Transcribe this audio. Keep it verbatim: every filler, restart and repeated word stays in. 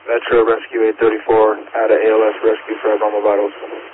Metro Rescue eight thirty-four, out of A L S Rescue for abnormal vitals.